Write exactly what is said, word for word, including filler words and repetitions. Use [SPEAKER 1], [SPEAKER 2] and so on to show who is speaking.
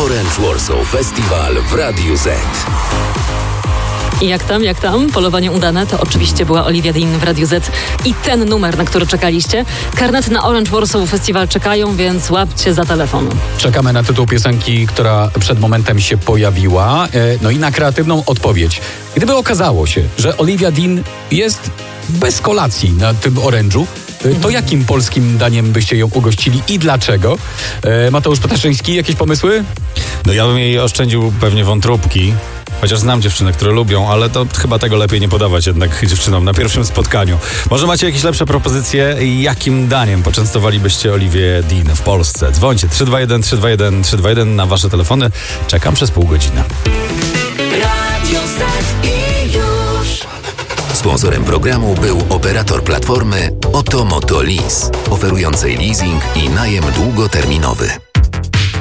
[SPEAKER 1] Orange Warsaw Festival w Radiu Z.
[SPEAKER 2] I jak tam, jak tam? Polowanie udane? To oczywiście była Olivia Dean w Radiu Z i ten numer, na który czekaliście. Karnety na Orange Warsaw Festival czekają, więc łapcie za telefon.
[SPEAKER 3] Czekamy na tytuł piosenki, która przed momentem się pojawiła. No i na kreatywną odpowiedź. Gdyby okazało się, że Olivia Dean jest bez kolacji na tym orężu, to jakim polskim daniem byście ją ugościli i dlaczego? Mateusz Petaszyński, jakieś pomysły?
[SPEAKER 4] No ja bym jej oszczędził pewnie wątróbki. Chociaż znam dziewczyny, które lubią, ale to chyba tego lepiej nie podawać jednak dziewczynom na pierwszym spotkaniu. Może macie jakieś lepsze propozycje? Jakim daniem poczęstowalibyście Olivię Dean w Polsce? Dzwońcie trzy dwa jeden trzy dwa jeden trzy dwa jeden na wasze telefony. Czekam przez pół godziny.
[SPEAKER 1] Radio Z i już. Sponsorem programu był operator platformy Oto Moto Lease, oferującej leasing i najem długoterminowy.